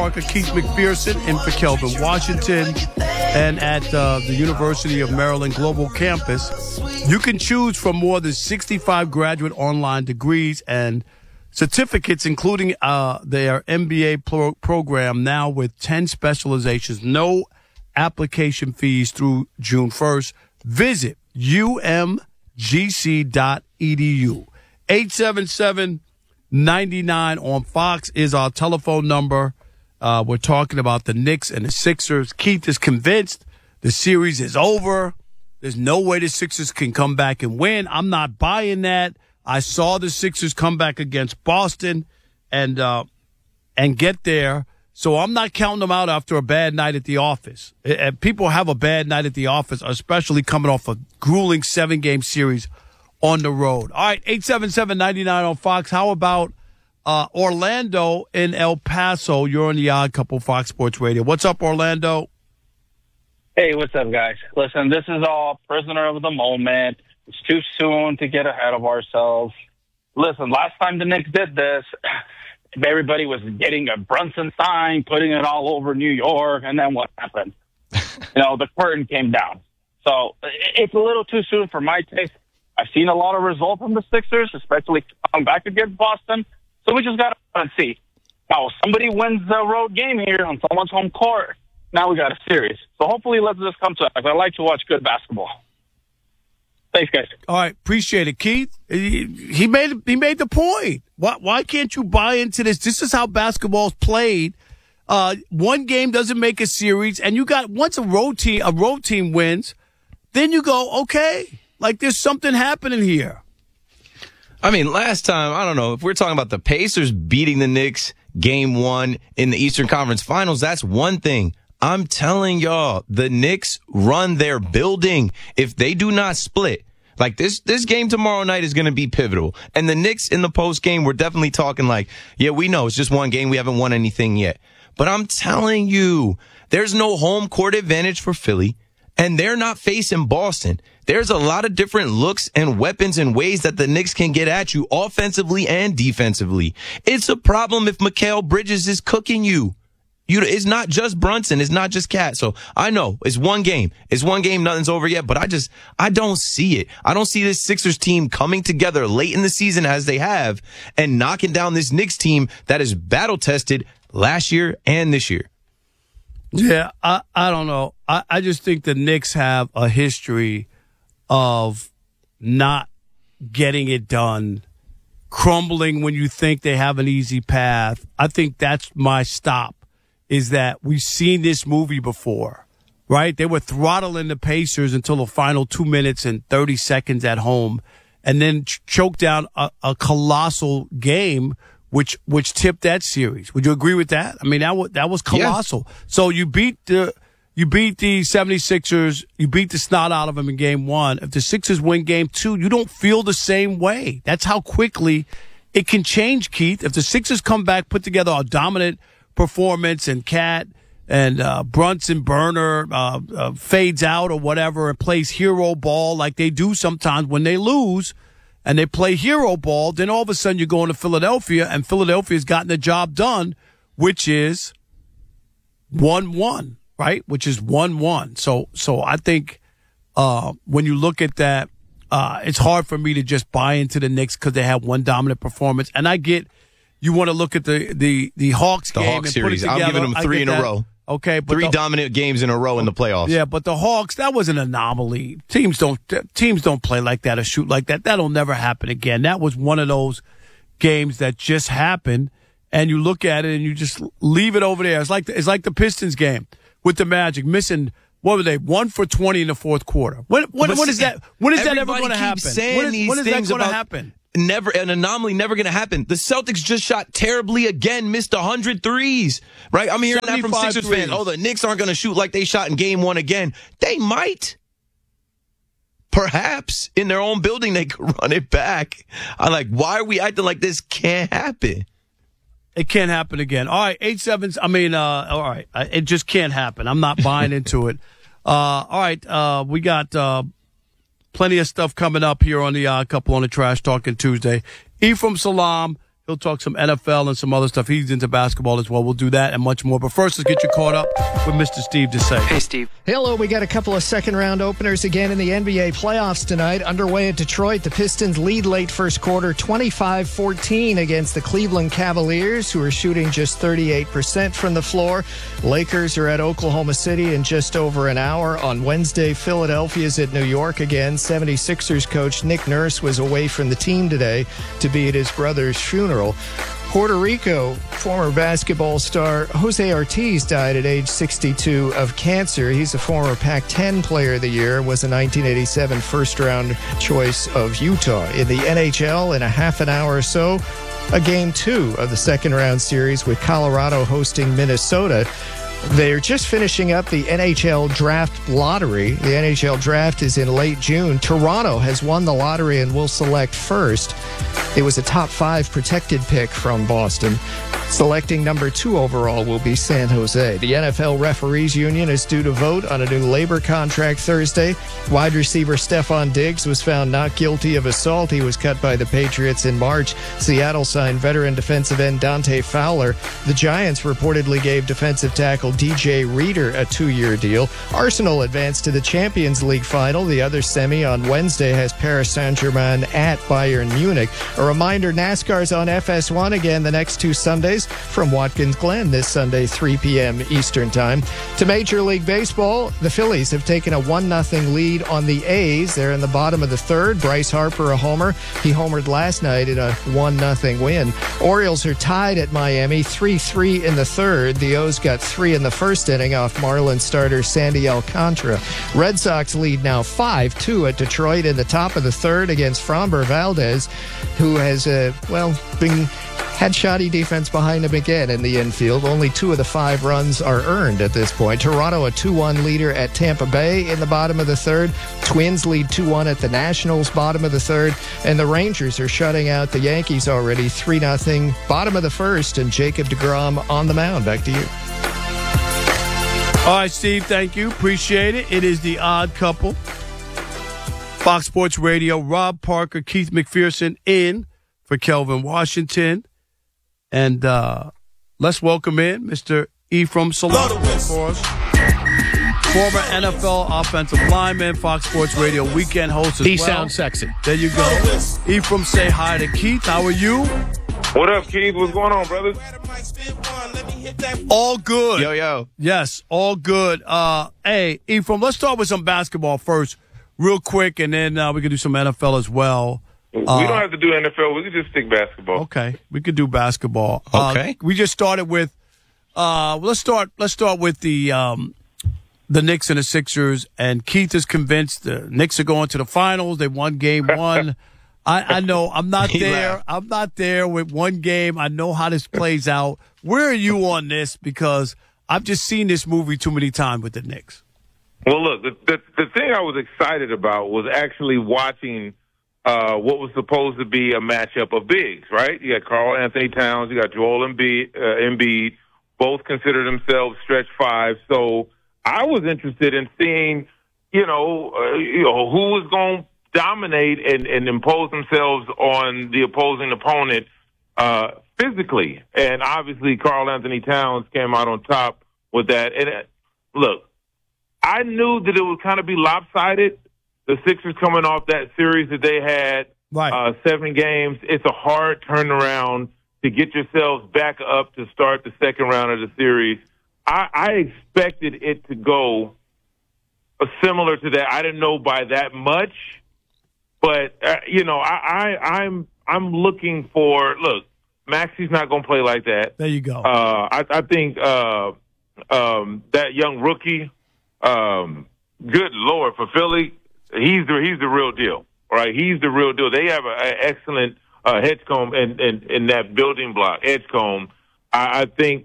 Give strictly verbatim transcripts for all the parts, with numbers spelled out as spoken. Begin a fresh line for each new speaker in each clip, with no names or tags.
Parker, Keith McPherson, in for Kelvin Washington, and at uh, the University of Maryland Global Campus. You can choose from more than sixty-five graduate online degrees and certificates, including uh, their M B A pro- program now with ten specializations. No application fees through June first. Visit U M G C dot E D U. eight seven seven, nine nine on Fox is our telephone number. Uh, we're talking about the Knicks and the Sixers. Keith is convinced the series is over. There's no way the Sixers can come back and win. I'm not buying that. I saw the Sixers come back against Boston and uh, and get there. So I'm not counting them out after a bad night at the office. And people have a bad night at the office, especially coming off a grueling seven-game series on the road. All right, eight seven seven, nine nine on Fox. How about uh, Orlando in El Paso? You're on the Odd Couple Fox Sports Radio. What's up, Orlando?
Hey, what's up, guys? Listen, this is all prisoner of the moment. It's too soon to get ahead of ourselves. Listen, last time the Knicks did this, everybody was getting a Brunson sign, putting it all over New York, and then what happened? You know, the curtain came down. So it's a little too soon for my taste. I've seen a lot of results from the Sixers, especially coming back against Boston. So we just got to see. Now, somebody wins the road game here on someone's home court. Now we got a series. So hopefully let's just come to it. I like to watch good basketball. Thanks, guys.
All right, appreciate it, Keith. He, he made he made the point. Why why can't you buy into this? This is how basketball's played. Uh, one game doesn't make a series, and you got once a road team a road team wins, then you go, okay, like there's something happening here.
I mean, last time, I don't know, if we're talking about the Pacers beating the Knicks game one in the Eastern Conference Finals, that's one thing. I'm telling y'all, the Knicks run their building. If they do not split, like this, this game tomorrow night is going to be pivotal. And the Knicks in the post game, we're definitely talking like, yeah, we know it's just one game. We haven't won anything yet. But I'm telling you, there's no home court advantage for Philly, and they're not facing Boston. There's a lot of different looks and weapons and ways that the Knicks can get at you offensively and defensively. It's a problem if Mikal Bridges is cooking you. You, it's not just Brunson. It's not just Cat. So I know it's one game. It's one game. Nothing's over yet. But I just, I don't see it. I don't see this Sixers team coming together late in the season as they have and knocking down this Knicks team that is battle tested last year and this year.
Yeah, I, I don't know. I, I just think the Knicks have a history of not getting it done, crumbling when you think they have an easy path. I think that's my stop. Is that we've seen this movie before, right? They were throttling the Pacers until the final two minutes and thirty seconds at home, and then ch- choked down a, a colossal game, which which tipped that series. Would you agree with that? I mean, that was, that was colossal. Yeah. So you beat the you beat the seventy-sixers, you beat the snot out of them in game one. If the Sixers win game two, you don't feel the same way. That's how quickly it can change, Keith. If the Sixers come back, put together a dominant performance, and Cat and uh, Brunson Burner uh, uh, fades out or whatever and plays hero ball like they do sometimes when they lose, and they play hero ball, then all of a sudden you're going to Philadelphia, and Philadelphia's gotten the job done, which is one one, right? Which is one one. So, so I think uh, when you look at that, uh, it's hard for me to just buy into the Knicks because they have one dominant performance, and I get. You want to look at the, the, the Hawks
the
game
Hawks
and
series.
put it together.
I'm giving them three in
that.
a row.
Okay, but
three
the,
dominant games in a row in the playoffs.
Yeah, but the Hawks, that was an anomaly. Teams don't teams don't play like that or shoot like that. That'll never happen again. That was one of those games that just happened, and you look at it and you just leave it over there. It's like the, it's like the Pistons game with the Magic missing. What were they? One for twenty in the fourth quarter. When when, when is that? When is that ever going to happen?
When is,
when is that going to happen?
Never an anomaly, never going to happen. The Celtics just shot terribly again, missed one hundred threes, right? I'm hearing that from Sixers threes. fans. Oh, the Knicks aren't going to shoot like they shot in game one again. They might. Perhaps in their own building they could run it back. I'm like, why are we acting like this can't happen?
It can't happen again. All right, eight sevens. I mean, uh, all right, it just can't happen. I'm not buying into it. Uh, all right, uh, we got uh, plenty of stuff coming up here on the uh, Couple on the Trash Talking Tuesday. Ephraim Salaam, He'll talk some N F L and some other stuff. He's into basketball as well. We'll do that and much more. But first, let's get you caught up with Mister Steve Desai.
Hey, Steve.
Hello, we got a couple of second-round openers again in the N B A playoffs tonight. Underway at Detroit, the Pistons lead late first quarter twenty-five fourteen against the Cleveland Cavaliers, who are shooting just thirty-eight percent from the floor. Lakers are at Oklahoma City in just over an hour. On Wednesday, Philadelphia's at New York again. seventy-sixers coach Nick Nurse was away from the team today to be at his brother's funeral. Puerto Rico former basketball star Jose Ortiz died at age sixty-two of cancer. He's a former Pac ten Player of the Year, was a nineteen eighty-seven first-round choice of Utah. In the N H L, in a half an hour or so, a game two of the second-round series with Colorado hosting Minnesota. They're just finishing up the N H L draft lottery. The N H L draft is in late June. Toronto has won the lottery and will select first. It was a top five protected pick from Boston. Selecting number two overall will be San Jose. The N F L Referees Union is due to vote on a new labor contract Thursday. Wide receiver Stephon Diggs was found not guilty of assault. He was cut by the Patriots in March. Seattle signed veteran defensive end Dante Fowler. The Giants reportedly gave defensive tackle D J Reader a two-year deal. Arsenal advanced to the Champions League final. The other semi on Wednesday has Paris Saint-Germain at Bayern Munich. A reminder, NASCAR's on F S one again the next two Sundays from Watkins Glen this Sunday, three p.m. Eastern Time. To Major League Baseball, the Phillies have taken a one nothing lead on the A's. They're in the bottom of the third. Bryce Harper a homer. He homered last night in a one nothing win. Orioles are tied at Miami, three three in the third. The O's got three in the first inning off Marlins starter Sandy Alcantara. Red Sox lead now five two at Detroit in the top of the third against Framber Valdez, who has, uh, well, been had shoddy defense behind him again in the infield. Only two of the five runs are earned at this point. Toronto, a two one leader at Tampa Bay in the bottom of the third. Twins lead two one at the Nationals, bottom of the third. And the Rangers are shutting out the Yankees already, three nothing, bottom of the first. And Jacob deGrom on the mound. Back to you.
All right, Steve, thank you. Appreciate it. It is the Odd Couple. Fox Sports Radio, Rob Parker, Keith McPherson in for Kelvin Washington. And uh, let's welcome in Mister Ephraim Solano, of course. Former N F L offensive lineman, Fox Sports Radio weekend host as
he
well.
He sounds sexy.
There you go. Ephraim, say hi to Keith. How are you?
What up, Keith? What's going on, brothers?
All good.
Yo, yo.
Yes, all good. Uh, hey, Ephraim, let's start with some basketball first, real quick, and then uh, we can do some N F L as well.
We
Uh,
don't have to do N F L. We can just stick basketball.
Okay, we could do basketball.
Okay.
Uh, we just started with. Uh, let's start. Let's start with the um, the Knicks and the Sixers. And Keith is convinced the Knicks are going to the finals. They won Game One. I, I know. I'm not
He
there.
laughed.
I'm not there with one game. I know how this plays out. Where are you on this? Because I've just seen this movie too many times with the Knicks.
Well, look, the, the the thing I was excited about was actually watching uh, what was supposed to be a matchup of bigs, right? You got Karl Anthony Towns, you got Joel Embiid, uh, Embiid, both consider themselves stretch five. So I was interested in seeing, you know, uh, you know who was going to dominate and, and impose themselves on the opposing opponent uh, physically. And obviously, Karl Anthony Towns came out on top with that. And uh, look, I knew that it would kind of be lopsided. The Sixers coming off that series that they had,
Right.
uh, seven games. It's a hard turnaround to get yourselves back up to start the second round of the series. I, I expected it to go uh, similar to that. I didn't know by that much, but uh, you know, I, I, I'm I'm looking for. Look, Maxi's not going to play like that.
There you go.
Uh, I, I think uh, um, that young rookie, um, good Lord, for Philly, he's the he's the real deal, right? He's the real deal. They have an excellent uh, Edgecombe in, in, in that building block, Edgecombe. I, I think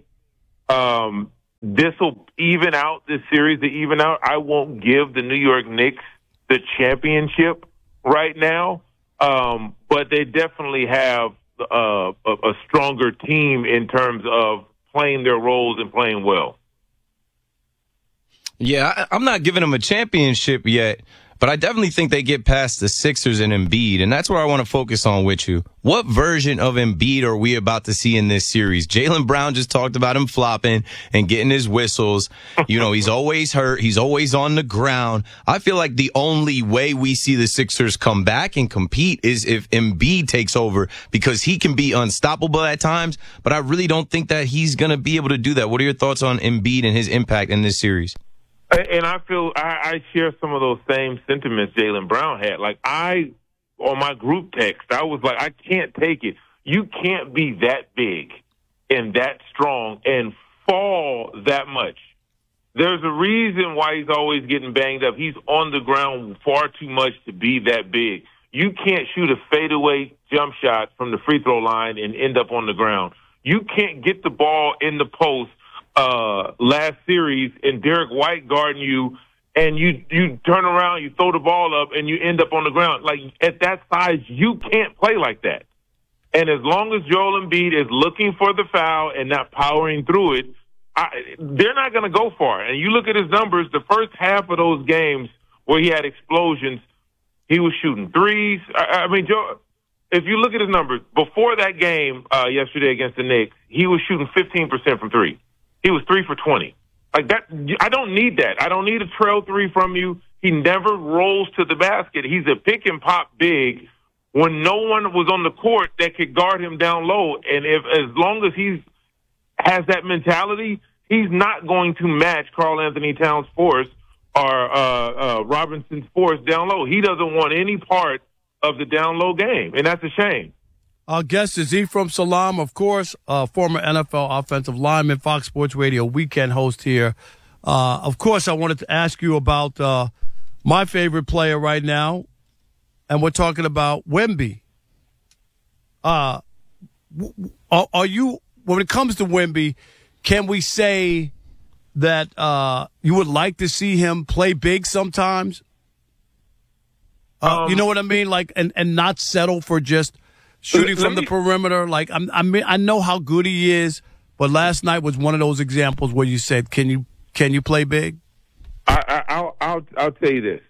um, this will even out this series. To even out, I won't give the New York Knicks the championship right now, um, but they definitely have uh, a, a stronger team in terms of playing their roles and playing well.
Yeah, I, I'm not giving them a championship yet. but I definitely think they get past the Sixers and Embiid, and that's where I want to focus on with you. What version of Embiid are we about to see in this series? Jaylen Brown just talked about him flopping and getting his whistles. You know, he's always hurt. He's always on the ground. I feel like the only way we see the Sixers come back and compete is if Embiid takes over, because he can be unstoppable at times, but I really don't think that he's going to be able to do that. What are your thoughts on Embiid and his impact in this series?
And I feel I, I share some of those same sentiments Jaylen Brown had. Like, I, on my group text, I was like, I can't take it. You can't be that big and that strong and fall that much. There's a reason why he's always getting banged up. He's on the ground far too much to be that big. You can't shoot a fadeaway jump shot from the free throw line and end up on the ground. You can't get the ball in the post uh, last series and Derek White guarding you, and you you turn around, you throw the ball up, and you end up on the ground. Like, at that size, you can't play like that. And as long as Joel Embiid is looking for the foul and not powering through it, I, they're not going to go far. And you look at his numbers, the first half of those games where he had explosions, he was shooting threes. I, I mean, Joe, if you look at his numbers, before that game uh, yesterday against the Knicks, he was shooting fifteen percent from three. He was three for twenty. Like that, I don't need that. I don't need a trail three from you. He never rolls to the basket. He's a pick and pop big when no one was on the court that could guard him down low. And if, as long as he has that mentality, he's not going to match Karl Anthony Towns' force or uh, uh, Robinson's force down low. He doesn't want any part of the down low game, and that's a shame.
Our guest is Ephraim Salaam, of course, uh, former N F L offensive lineman, Fox Sports Radio weekend host here. Uh, of course, I wanted to ask you about uh, my favorite player right now, and we're talking about Wemby. Uh, are, are you, when it comes to Wemby, can we say that uh, you would like to see him play big sometimes? Uh, um, you know what I mean? Like, and, and not settle for just shooting from the perimeter. Like, I'm, I mean, I know how good he is, but last night was one of those examples where you said, "Can you, can you play big?"
I, I, I'll, I'll, I'll tell you this.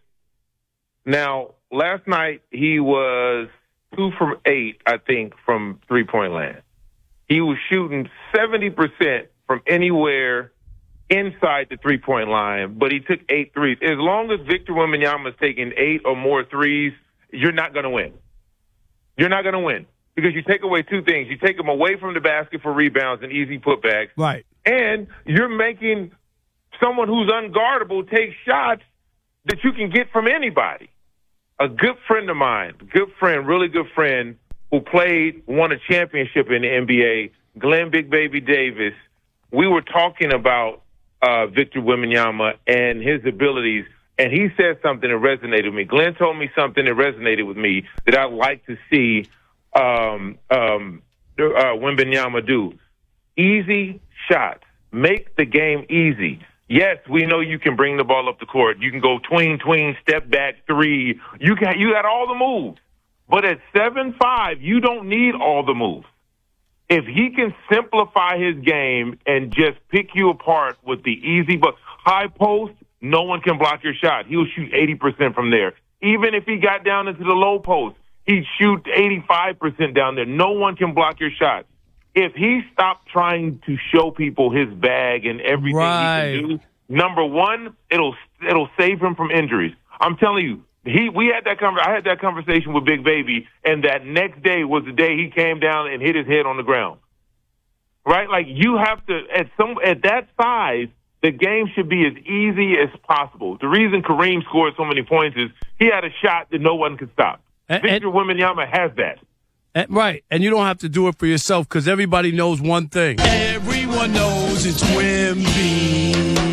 Now, last night he was two from eight, I think, from three point land. He was shooting seventy percent from anywhere inside the three point line, but he took eight threes. As long as Victor Wembanyama is taking eight or more threes, you're not going to win. You're not going to win because you take away two things. You take him away from the basket for rebounds and easy putbacks.
Right.
And you're making someone who's unguardable take shots that you can get from anybody. A good friend of mine, good friend, really good friend, who played, won a championship in the N B A, Glenn Big Baby Davis, we were talking about uh, Victor Wembanyama and his abilities, and he said something that resonated with me. Glenn told me something that resonated with me that I'd like to see um, um, uh, Wembanyama do. Easy shots. Make the game easy. Yes, we know you can bring the ball up the court. You can go tween, tween, step back, three. You can, you got all the moves. But at seven five, you don't need all the moves. If he can simplify his game and just pick you apart with the easy but high post, no one can block your shot. He'll shoot eighty percent from there. Even if he got down into the low post, he'd shoot eighty-five percent down there. No one can block your shot. If he stopped trying to show people his bag and everything
right.
he can do, number one, it'll it'll save him from injuries. I'm telling you, he we had that conver- I had that conversation with Big Baby, and that next day was the day he came down and hit his head on the ground. Right? Like, you have to at some at that size, the game should be as easy as possible. The reason Kareem scored so many points is he had a shot that no one could stop.
And,
Victor
and,
Wembanyama has that.
And, right, and you don't have to do it for yourself because everybody knows one thing. Everyone knows it's Wemby.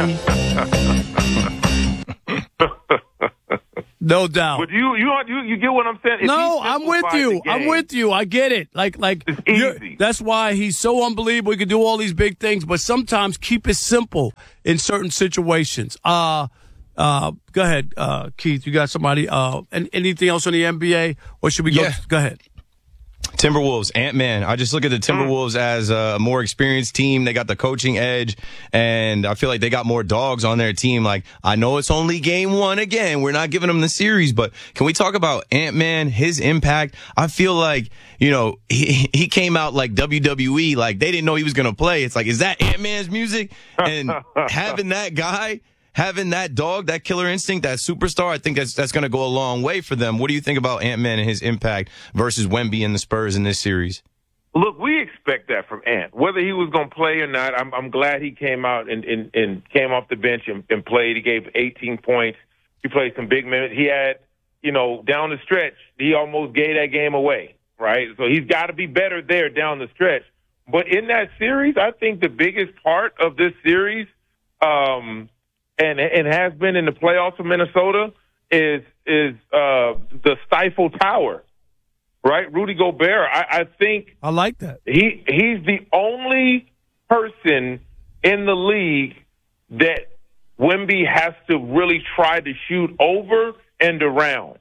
No doubt.
But you, you, you, you get what I'm saying? If
no, I'm with you.
Game,
I'm with you. I get it. Like, like
it's easy.
That's why he's so unbelievable. He can do all these big things, but sometimes keep it simple in certain situations. Uh, uh, go ahead, uh, Keith. You got somebody? Uh, and anything else on the N B A, or should we go?
Yeah.
Go ahead.
Timberwolves, Ant-Man. I just look at the Timberwolves as a more experienced team. They got the coaching edge, and I feel like they got more dogs on their team. Like, I know it's only game one again. We're not giving them the series, but can we talk about Ant-Man, his impact? I feel like, you know, he, he came out like W W E, like they didn't know he was going to play. It's like, is that Ant-Man's music? And having that guy, having that dog, that killer instinct, that superstar, I think that's that's going to go a long way for them. What do you think about Ant-Man and his impact versus Wemby and the Spurs in this series?
Look, we expect that from Ant. Whether he was going to play or not, I'm, I'm glad he came out and, and, and came off the bench and, and played. He gave eighteen points. He played some big minutes. He had, you know, down the stretch, he almost gave that game away, right? So he's got to be better there down the stretch. But in that series, I think the biggest part of this series, um, and and has been in the playoffs for Minnesota, is is uh, the Stifle Tower, right? Rudy Gobert. I, I think
I like that.
He he's the only person in the league that Wemby has to really try to shoot over and around,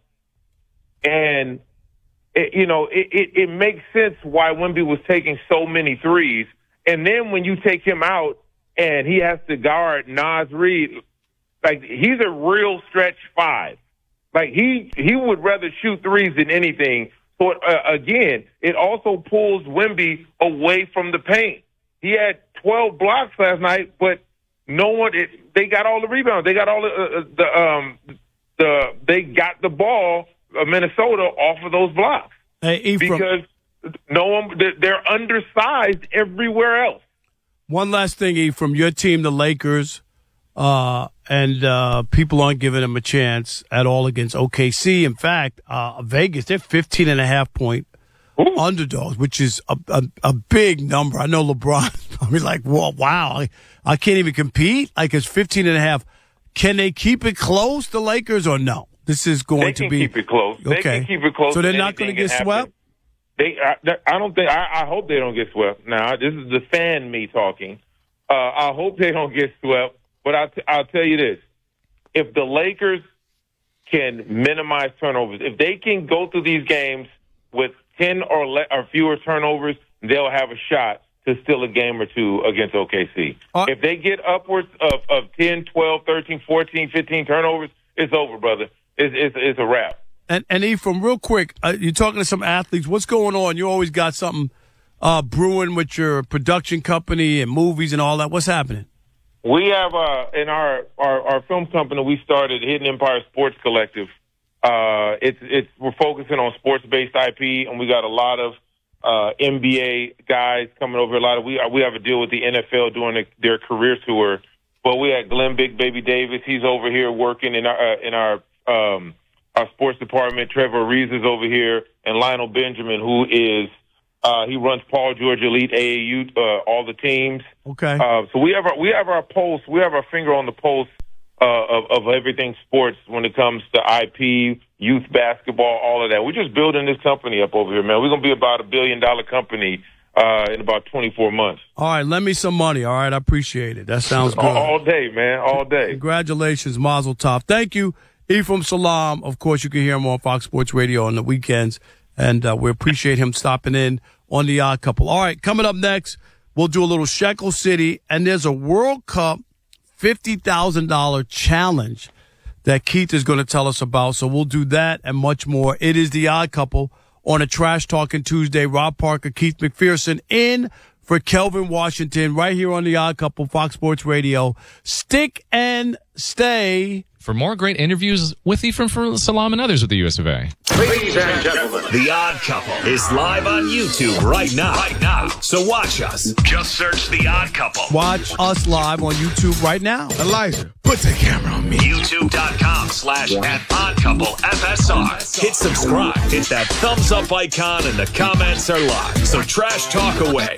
and it, you know it, it, it makes sense why Wemby was taking so many threes, and then when you take him out and he has to guard Naz Reid. Like, he's a real stretch five. Like, he he would rather shoot threes than anything. So, uh, again, it also pulls Wemby away from the paint. He had twelve blocks last night, but no one it, – they got all the rebounds. They got all the uh, – the, um, the they got the ball, uh, Minnesota, off of those blocks.
Hey, Ephraim,
because no one – they're undersized everywhere else.
One last thing, Ephraim, your team, the Lakers – Uh, and uh, people aren't giving them a chance at all against O K C. In fact, uh, Vegas, they're fifteen and a half point Ooh. underdogs, which is a, a, a big number. I know LeBron, I mean, like, well, wow, I, I can't even compete. Like, it's fifteen and a half. Can they keep it close, the Lakers, or no? This is going
they
to
can
be.
keep it close.
Okay.
They can keep it close.
So they're not going to get swept?
They, I, I don't think, I, I hope they don't get swept. Now, this is the fan me talking. Uh, I hope they don't get swept. But I'll, t- I'll tell you this. If the Lakers can minimize turnovers, if they can go through these games with ten or, le- or fewer turnovers, they'll have a shot to steal a game or two against O K C. Uh, if they get upwards of, of ten, twelve, thirteen, fourteen, fifteen turnovers, it's over, brother. It's, it's, it's a wrap.
And, and Ephraim, real quick, uh, you're talking to some athletes. What's going on? You always got something uh, brewing with your production company and movies and all that. What's happening?
We have, uh, in our, our, our film company, we started Hidden Empire Sports Collective. Uh, it's, it's, we're focusing on sports-based I P, and we got a lot of, uh, N B A guys coming over. A lot of, we, we have a deal with the N F L doing a, their career tour. But we had Glenn Big Baby Davis. He's over here working in our, uh, in our, um, our sports department. Trevor Reeves is over here, and Lionel Benjamin, who is, Uh, he runs Paul George Elite, A A U, uh, all the teams.
Okay.
Uh, so we have our, we have our pulse, we have our finger on the pulse uh, of, of everything sports when it comes to I P, youth basketball, all of that. We're just building this company up over here, man. We're going to be about a billion dollar company uh, in about twenty-four months.
All right, lend me some money. All right, I appreciate it. That sounds good.
All, all day, man, all day.
Congratulations, Mazel Tov. Thank you, Ephraim Salaam. Of course, you can hear him on Fox Sports Radio on the weekends. And uh, we appreciate him stopping in on The Odd Couple. All right, coming up next, we'll do a little Shekel City, and there's a World Cup fifty thousand dollars challenge that Keith is going to tell us about. So we'll do that and much more. It is The Odd Couple on a Trash Talking Tuesday. Rob Parker, Keith McPherson in for Kelvin Washington right here on The Odd Couple, Fox Sports Radio. Stick and stay.
For more great interviews with Ephraim Salaam and others with the U S of A.
Ladies and gentlemen, The Odd Couple is live on YouTube right now. Right now. So watch us. Just search The Odd Couple.
Watch us live on YouTube right now.
Elijah, put the camera on me.
YouTube.com slash at Odd Couple F S R. Hit subscribe. Hit that thumbs up icon and the comments are live. So trash talk away.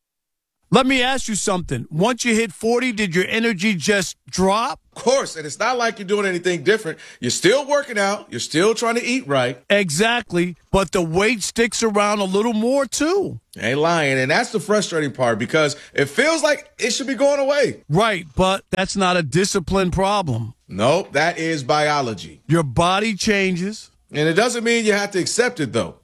Let me ask you something. Once you hit forty, did your energy just drop?
Of course, and it's not like you're doing anything different. You're still working out. You're still trying to eat right.
Exactly, but the weight sticks around a little more, too.
Ain't lying, and that's the frustrating part because it feels like it should be going away.
Right, but that's not a discipline problem.
Nope, that is biology.
Your body changes.
And it doesn't mean you have to accept it, though.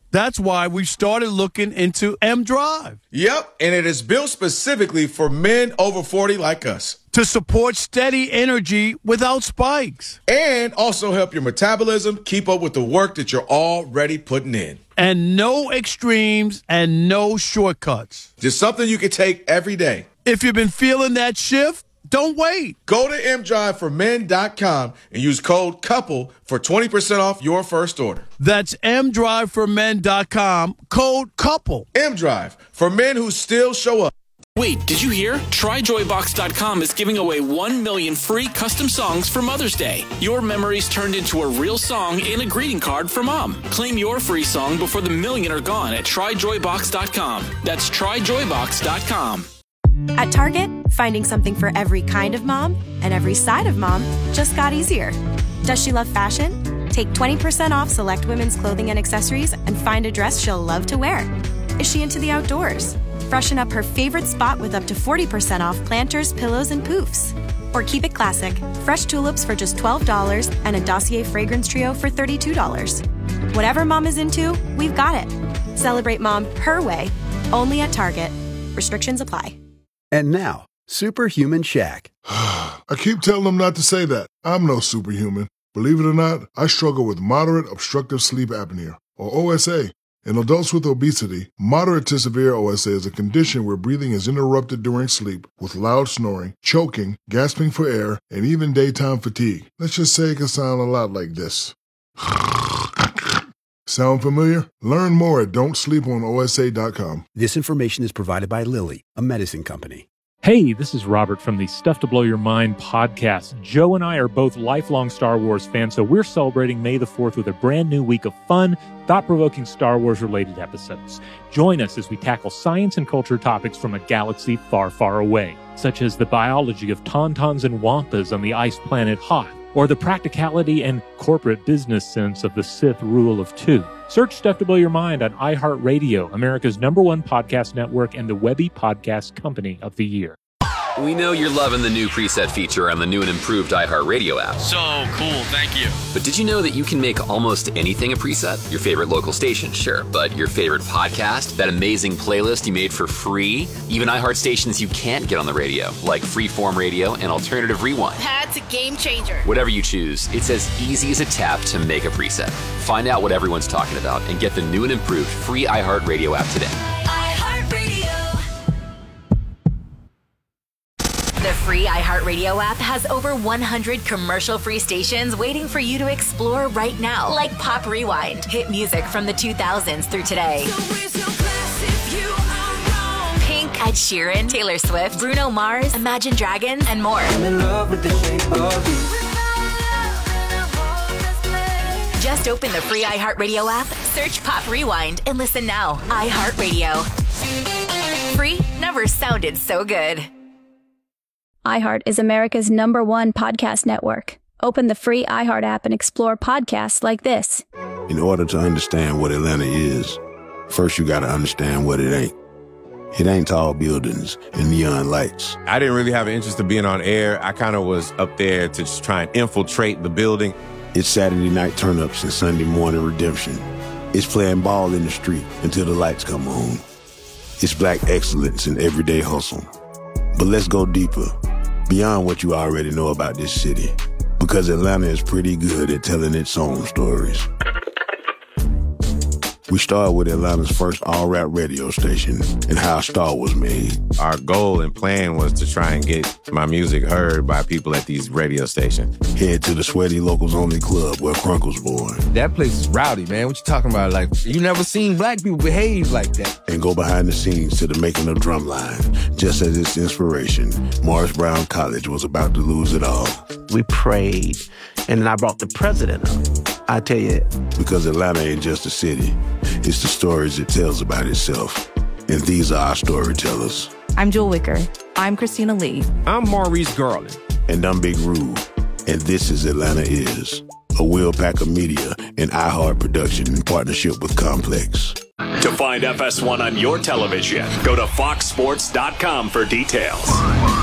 That's why we started looking into M Drive.
Yep, and it is built specifically for men over forty like us.
To support steady energy without spikes.
And also help your metabolism keep up with the work that you're already putting in.
And no extremes and no shortcuts.
Just something you can take every day.
If you've been feeling that shift, don't wait.
Go to m drive for men dot com and use code COUPLE for twenty percent off your first order.
That's m drive for men dot com, code COUPLE.
M-Drive, for men who still show up.
Wait, did you hear? Try joy box dot com is giving away one million free custom songs for Mother's Day. Your memories turned into a real song and a greeting card for Mom. Claim your free song before the million are gone at try joy box dot com. That's try joy box dot com.
At Target, finding something for every kind of mom and every side of mom just got easier. Does she love fashion? Take twenty percent off select women's clothing and accessories and find a dress she'll love to wear. Is she into the outdoors? Freshen up her favorite spot with up to forty percent off planters, pillows, and poofs. Or keep it classic, fresh tulips for just twelve dollars and a Dossier fragrance trio for thirty-two dollars. Whatever mom is into, we've got it. Celebrate mom her way, only at Target. Restrictions apply.
And now, Superhuman Shaq.
I keep telling them not to say that. I'm no superhuman. Believe it or not, I struggle with moderate obstructive sleep apnea, or O S A. In adults with obesity, moderate to severe O S A is a condition where breathing is interrupted during sleep with loud snoring, choking, gasping for air, and even daytime fatigue. Let's just say it can sound a lot like this. Sound familiar? Learn more at don't sleep on O S A dot com.
This information is provided by Lilly, a medicine company.
Hey, this is Robert from the Stuff to Blow Your Mind podcast. Joe and I are both lifelong Star Wars fans, so we're celebrating May the fourth with a brand new week of fun, thought-provoking Star Wars-related episodes. Join us as we tackle science and culture topics from a galaxy far, far away, such as the biology of tauntauns and wampas on the ice planet Hoth, or the practicality and corporate business sense of the Sith rule of two. Search Stuff to Blow Your Mind on iHeartRadio, America's number one podcast network and the Webby Podcast Company of the Year.
We know you're loving the new preset feature on the new and improved iHeartRadio app.
So cool, thank you.
But did you know that you can make almost anything a preset? Your favorite local station, sure, but your favorite podcast, that amazing playlist you made for free, even iHeart stations you can't get on the radio, like Freeform Radio and Alternative Rewind.
That's a game changer.
Whatever you choose, it's as easy as a tap to make a preset. Find out what everyone's talking about and get the new and improved free iHeartRadio app today.
The free iHeartRadio app has over one hundred commercial-free stations waiting for you to explore right now, like Pop Rewind, hit music from the two thousands through today. Pink, Ed Sheeran, Taylor Swift, Bruno Mars, Imagine Dragons, and more. I'm in love with the shape of you. Just open the free iHeartRadio app, search Pop Rewind, and listen now. iHeartRadio. Free never sounded so good.
iHeart is America's number one podcast network. Open the free iHeart app and explore podcasts like this.
In order to understand what Atlanta is, first you got to understand what it ain't. It ain't tall buildings and neon lights.
I didn't really have an interest in being on air. I kind of was up there to just try and infiltrate the building.
It's Saturday night turn-ups and Sunday morning redemption. It's playing ball in the street until the lights come on. It's black excellence in everyday hustle. But let's go deeper, beyond what you already know about this city, because Atlanta is pretty good at telling its own stories. We started with Atlanta's first all-rap radio station and how a star was made.
Our goal and plan was to try and get my music heard by people at these radio stations.
Head to the Sweaty Locals Only Club where Crunk was born.
That place is rowdy, man. What you talking about? Like, you never seen black people behave like that.
And go behind the scenes to the making of Drumline, just as its inspiration, Morris Brown College was about to lose it all.
We prayed, and then I brought the president up. I tell you.
Because Atlanta ain't just a city. It's the stories it tells about itself. And these are our storytellers.
I'm Jewel Wicker. I'm Christina Lee.
I'm Maurice Garland.
And I'm Big Rube. And this is Atlanta Is, a Will Packer Media and iHeart production in partnership with Complex.
To find F S one on your television, go to fox sports dot com for details.